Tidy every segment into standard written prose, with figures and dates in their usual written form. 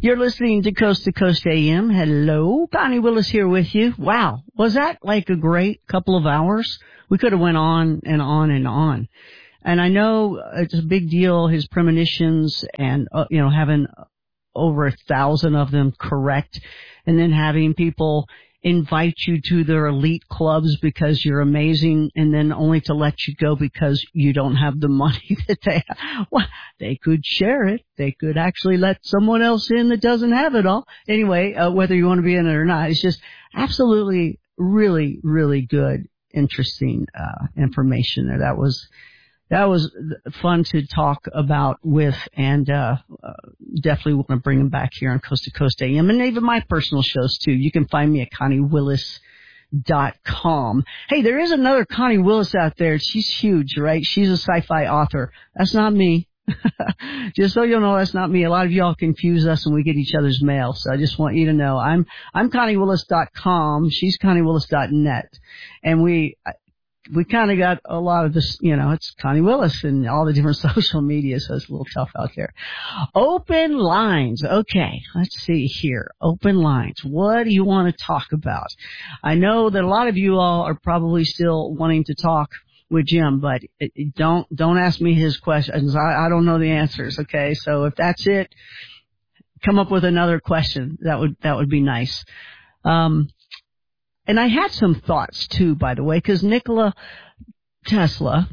You're listening to Coast AM. Hello, Connie Willis here with you. Wow, was that like a great couple of hours? We could have went on and on and on. And I know it's a big deal, his premonitions and, having over 1,000 of them correct, and then having people invite you to their elite clubs because you're amazing, and then only to let you go because you don't have the money that they have. Well, they could share it. They could actually let someone else in that doesn't have it all. Anyway, whether you want to be in it or not, it's just absolutely really, really good, interesting information there. That was fun to talk about with, and definitely want to bring them back here on Coast to Coast AM, and even my personal shows too. You can find me at ConnieWillis.com. Hey, there is another Connie Willis out there. She's huge, right? She's a sci-fi author. That's not me. Just so you know, that's not me. A lot of y'all confuse us when we get each other's mail, so I just want you to know I'm ConnieWillis.com. She's ConnieWillis.net, and we kind of got a lot of this, it's Connie Willis and all the different social media, so it's a little tough out there. Open lines. Okay, let's see here. Open lines. What do you want to talk about? I know that a lot of you all are probably still wanting to talk with Jim, but don't ask me his questions. I don't know the answers, okay? So if that's it, come up with another question. That would be nice. And I had some thoughts, too, by the way, because Nikola Tesla,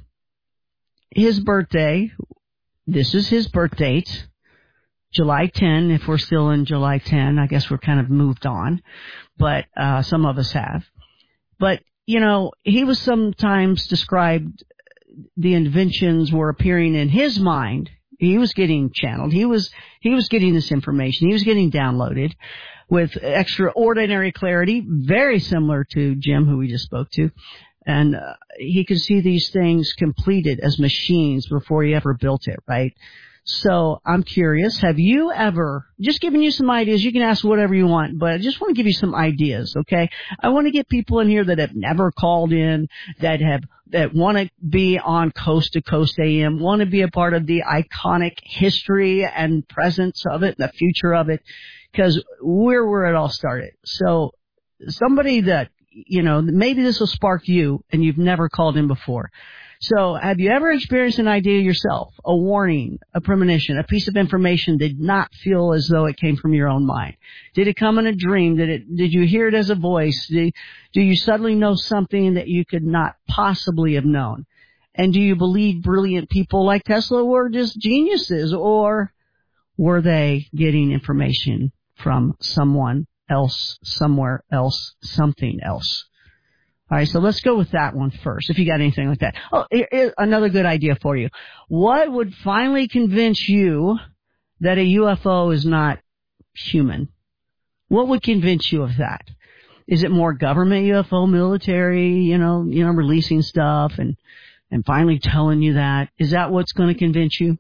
his birthday, this is his birth date, July 10, if we're still in July 10. I guess we're kind of moved on, but some of us have. But, he was sometimes described, the inventions were appearing in his mind. He was getting channeled. He was getting this information. He was getting downloaded with extraordinary clarity, very similar to Jim, who we just spoke to. And he could see these things completed as machines before he ever built it, right? So I'm curious, have you ever, just giving you some ideas, you can ask whatever you want, but I just want to give you some ideas, okay? I want to get people in here that have never called in, that want to be on Coast to Coast AM, want to be a part of the iconic history and presence of it, and the future of it, because we're where it all started. So somebody that, maybe this will spark you and you've never called in before. So have you ever experienced an idea yourself, a warning, a premonition, a piece of information did not feel as though it came from your own mind? Did it come in a dream? Did you hear it as a voice? Do you suddenly know something that you could not possibly have known? And do you believe brilliant people like Tesla were just geniuses, or were they getting information from someone else, somewhere else, something else? All right, so let's go with that one first, if you got anything like that. Oh, here's another good idea for you. What would finally convince you that a UFO is not human? What would convince you of that? Is it more government UFO, military, releasing stuff and finally telling you that? Is that what's going to convince you?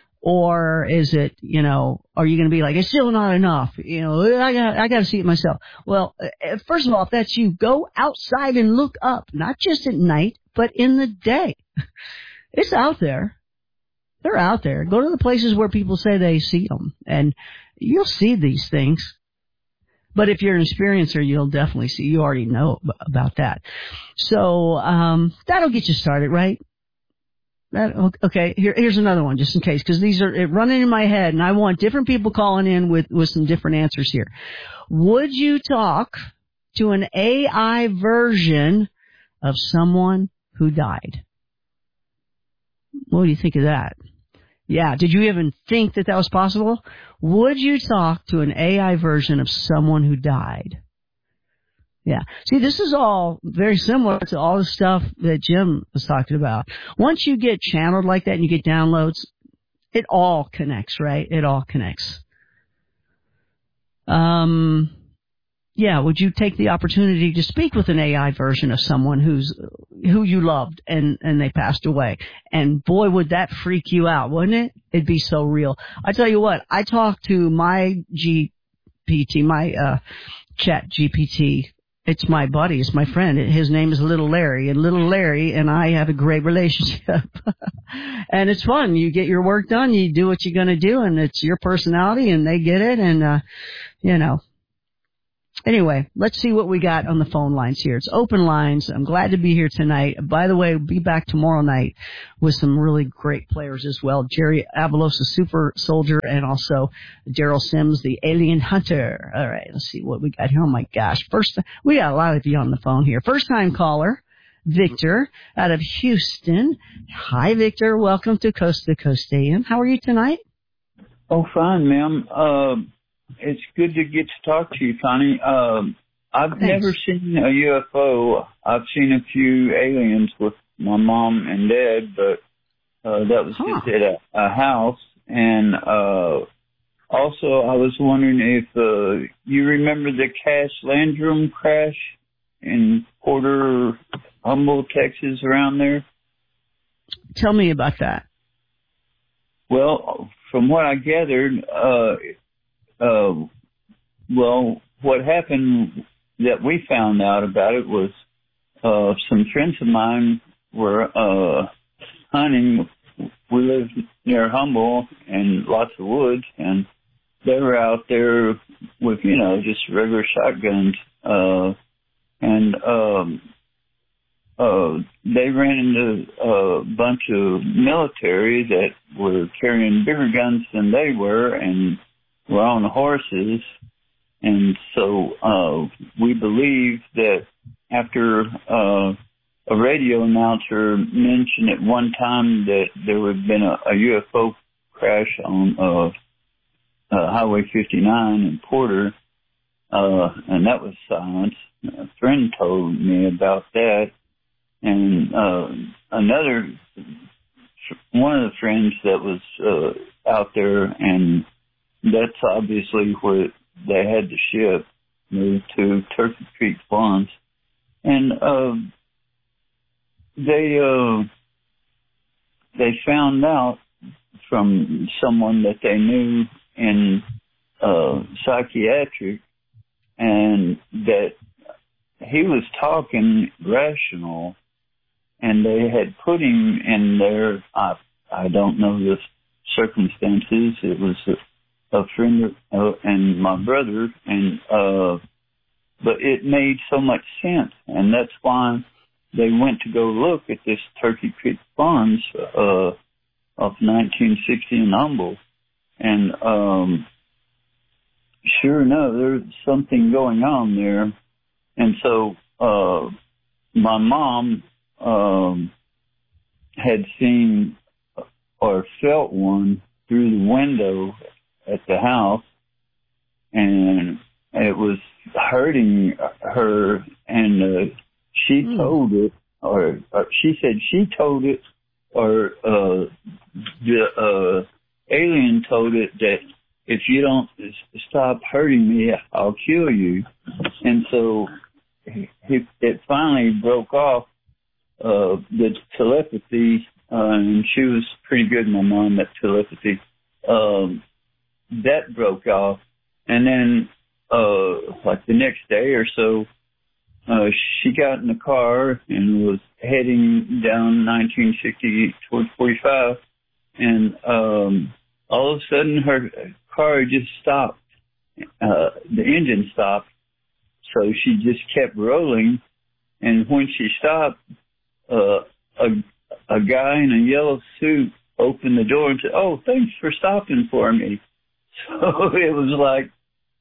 Or is it, are you going to be like, it's still not enough? I got to see it myself. Well, first of all, if that's you, go outside and look up, not just at night, but in the day. It's out there. They're out there. Go to the places where people say they see them, and you'll see these things. But if you're an experiencer, you'll definitely see. You already know about that. So that'll get you started, right? Okay, here's another one, just in case, because these are running in my head, and I want different people calling in with some different answers here. Would you talk to an AI version of someone who died? What do you think of that? Yeah, did you even think that was possible? Would you talk to an AI version of someone who died? Yeah. See, this is all very similar to all the stuff that Jim was talking about. Once you get channeled like that and you get downloads, it all connects, right? It all connects. Yeah, would you take the opportunity to speak with an AI version of someone who you loved and they passed away? And boy, would that freak you out, wouldn't it? It'd be so real. I tell you what, I talked to my GPT, my Chat GPT, It's my buddy. It's my friend. His name is Little Larry. And Little Larry and I have a great relationship. And it's fun. You get your work done. You do what you're going to do. And it's your personality. And they get it. And, Anyway, let's see what we got on the phone lines here. It's open lines. I'm glad to be here tonight. By the way, we'll be back tomorrow night with some really great players as well. Jerry Avalos, the super soldier, and also Daryl Sims, the alien hunter. All right, let's see what we got here. Oh, my gosh. First, we got a lot of you on the phone here. First-time caller, Victor, out of Houston. Hi, Victor. Welcome to Coast AM. How are you tonight? Oh, fine, ma'am. It's good to get to talk to you, Connie. I've never seen a UFO. I've seen a few aliens with my mom and dad, but that was just at a house. And also, I was wondering if you remember the Cash Landrum crash in Porter, Humboldt, Texas, around there? Tell me about that. Well, from what I gathered, what happened that we found out about it was some friends of mine were hunting. We lived near Humboldt and lots of woods, and they were out there with, just regular shotguns. They ran into a bunch of military that were carrying bigger guns than they were, and were on horses. And so we believe that after a radio announcer mentioned at one time that there had been a UFO crash on Highway 59 in Porter, and that was silence. A friend told me about that. And one of the friends that was out there, and that's obviously where they had the ship moved to Turkey Creek Farms. And they found out from someone that they knew in psychiatric, and that he was talking rational, and they had put him in there. I don't know the circumstances. It was a friend and my brother, and but it made so much sense, and that's why they went to go look at this Turkey Creek Farms of 1960 in Humboldt, and sure enough, there's something going on there. And so my mom had seen or felt one through the window at the house, and it was hurting her, and she told it, or she said she told it, or the alien told it that if you don't stop hurting me, I'll kill you. And so it finally broke off, the telepathy, and she was pretty good, my mom, at telepathy. That broke off. And then, like the next day or so, she got in the car and was heading down 1960 towards 45. And, all of a sudden her car just stopped. The engine stopped. So she just kept rolling. And when she stopped, a guy in a yellow suit opened the door and said, "Oh, thanks for stopping for me." So it was like,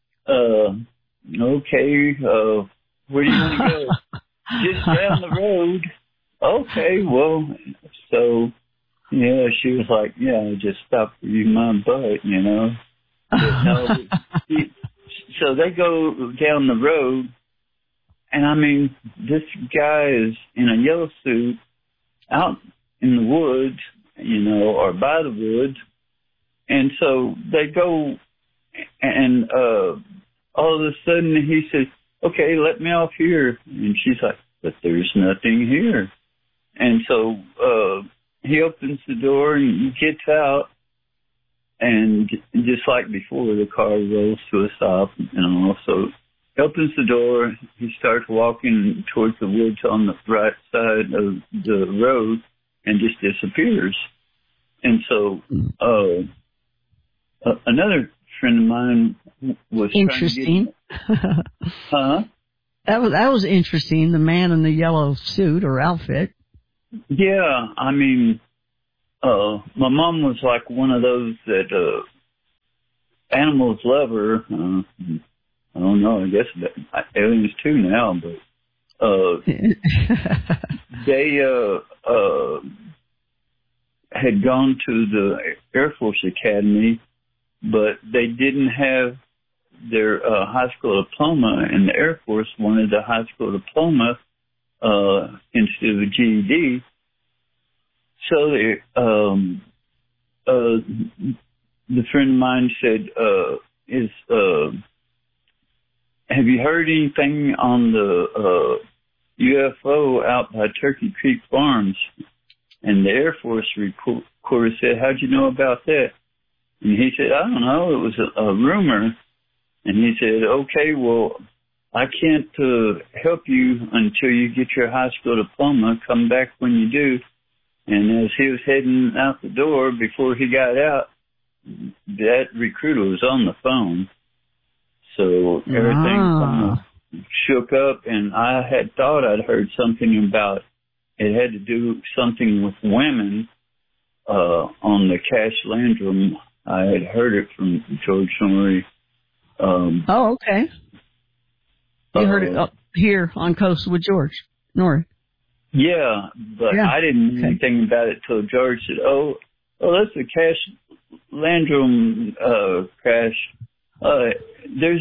okay, where do you want to go? Just down the road. Okay, well, so, yeah, she was like, yeah, I just stopped for you, my butt, you know. But no, so they go down the road, and I mean, this guy is in a yellow suit out in the woods, you know, or by the woods. And so they go, and all of a sudden he says, "Okay, let me off here." And she's like, "But there's nothing here." And so he opens the door and gets out, and just like before, the car rolls to a stop, and also opens the door. He starts walking towards the woods on the right side of the road and just disappears. And so another friend of mine was interesting. Huh? That was interesting. The man in the yellow suit or outfit. Yeah, I mean, my mom was like one of those that animals love her. I don't know. I guess aliens too now, but they had gone to the Air Force Academy, but they didn't have their high school diploma, and the Air Force wanted a high school diploma instead of a GED. So the friend of mine said, have you heard anything on the UFO out by Turkey Creek Farms? And the Air Force reporter said, how'd you know about that? And he said, I don't know, it was a rumor. And he said, okay, well, I can't help you until you get your high school diploma. Come back when you do. And as he was heading out the door, before he got out, that recruiter was on the phone. So everything kind of shook up, and I had thought I'd heard something about it had to do something with women on the Cash Landrum. I had heard it from George Norrie. Okay. You heard it up here on Coast with George Norrie. Yeah, but I didn't know anything about it till George said, oh, that's the Cash Landrum crash. There's,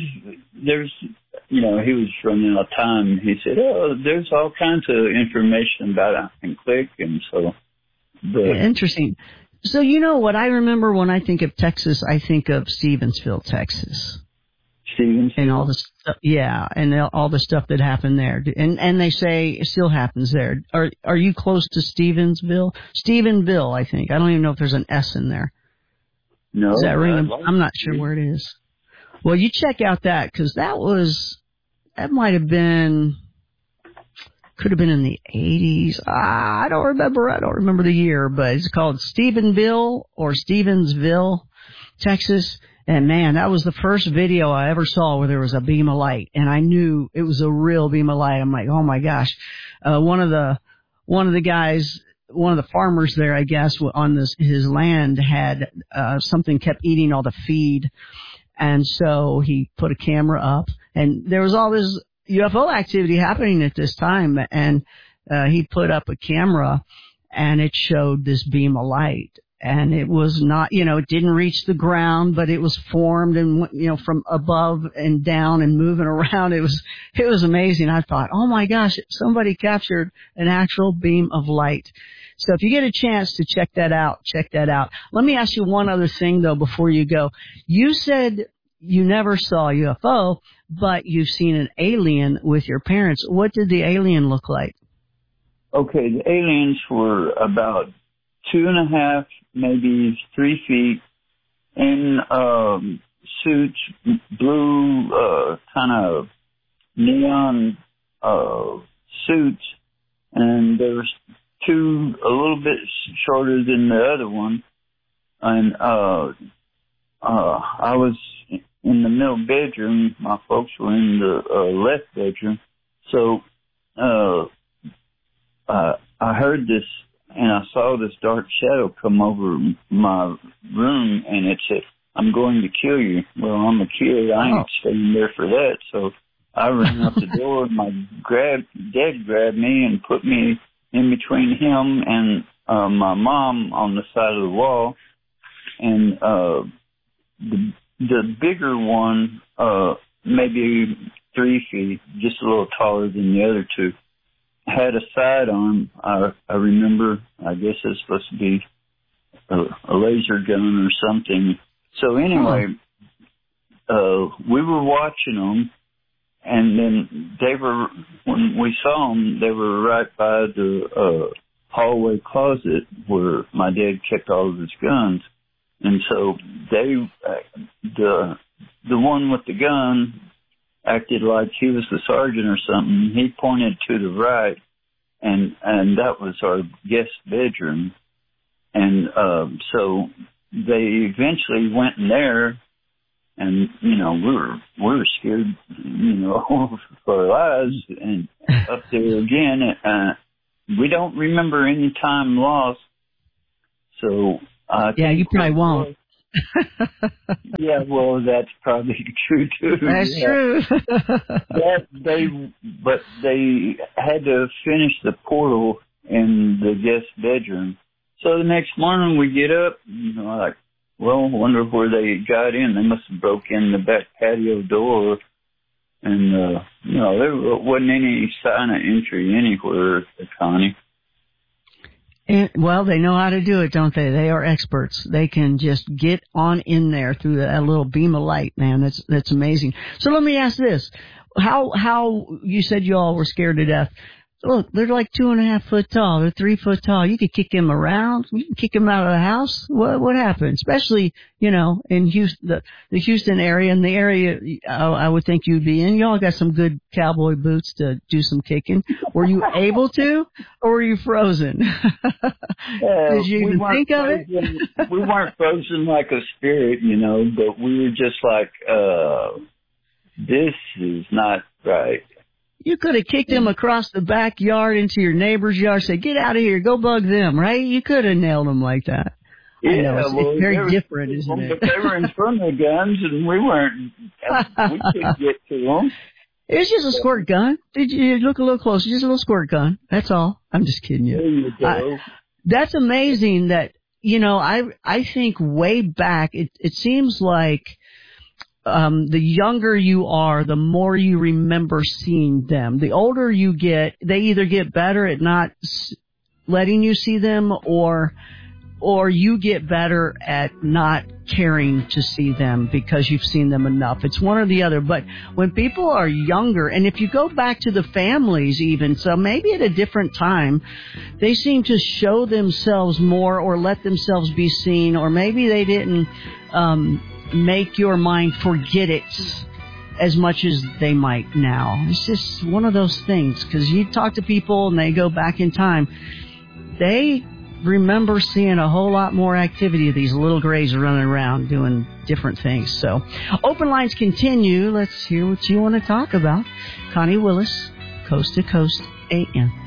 he was running out of time. He said, there's all kinds of information about it. And click, and so. Interesting. So what I remember when I think of Texas, I think of Stevensville, Texas. Stevensville? And all the stuff, and all the stuff that happened there. And they say it still happens there. Are you close to Stevensville? Stephenville, I think. I don't even know if there's an S in there. No. Is that I'm not sure where it is. Well, you check out that, because that might have been, could have been in the 80s. I don't remember the year, but it's called Stephenville or Stevensville, Texas. And man, that was the first video I ever saw where there was a beam of light, and I knew it was a real beam of light. I'm like, oh my gosh. One of the guys, one of the farmers there, I guess, on his land had something kept eating all the feed. And so he put a camera up, and there was all this UFO activity happening at this time. And he put up a camera, and it showed this beam of light. And it was not, it didn't reach the ground, but it was formed and, from above and down and moving around. It was amazing. I thought, oh my gosh, somebody captured an actual beam of light. So if you get a chance to check that out, check that out. Let me ask you one other thing, though, before you go. You said you never saw a UFO, but you've seen an alien with your parents. What did the alien look like? Okay, the aliens were about 2.5, maybe 3 feet, in suits, blue, kind of neon suits, and there was two a little bit shorter than the other one, and I was in the middle bedroom. My folks were in the left bedroom, so I heard this, and I saw this dark shadow come over my room, and it said, "I'm going to kill you." Well, I'm a kid. I ain't staying there for that. So I ran out the door. My dad grabbed me and put me in between him and my mom on the side of the wall. And the bigger one, maybe 3 feet, just a little taller than the other two, had a sidearm. I remember, I guess it's supposed to be a laser gun or something. So anyway, we were watching them, and then when we saw them, they were right by the hallway closet where my dad kept all of his guns. And so the one with the gun acted like he was the sergeant or something. He pointed to the right, and that was our guest bedroom. And so they eventually went in there, and we were scared, for our lives. And up there again, we don't remember any time lost. So yeah, you probably won't. Yeah, well, that's probably true too. That's true. But they had to finish the portal in the guest bedroom. So the next morning we get up, like, well, wonder where they got in. They must have broke in the back patio door, and there wasn't any sign of entry anywhere, Connie. Well, they know how to do it, don't they? They are experts. They can just get on in there through that little beam of light, man. That's amazing. So let me ask this. How you said you all were scared to death. Look, they're like 2.5 foot tall. They're 3 foot tall. You could kick them around. You can kick them out of the house. What happened? Especially, in Houston, the Houston area, and the area I would think you'd be in. Y'all got some good cowboy boots to do some kicking. Were you able to, or were you frozen? Did you even think of it? We weren't frozen like a spirit, but we were just like, this is not right. You could have kicked them across the backyard into your neighbor's yard, say, get out of here, go bug them, right? You could have nailed them like that. Yeah, I know, it's very different, isn't it? But they were in front of the guns, and we weren't. We couldn't get to them. It's just a squirt gun. Did you look a little closer? Just a little squirt gun. That's all. I'm just kidding you. There you go. That's amazing that, I think way back, it seems like the younger you are, the more you remember seeing them. The older you get, they either get better at not letting you see them, or you get better at not caring to see them because you've seen them enough. It's one or the other. But when people are younger, and if you go back to the families even, so maybe at a different time, they seem to show themselves more or let themselves be seen, or maybe they didn't make your mind forget it as much as they might now. It's just one of those things, because you talk to people and they go back in time, they remember seeing a whole lot more activity of these little grays running around doing different things. So open lines continue. Let's hear what you want to talk about. Connie Willis, Coast to Coast AM.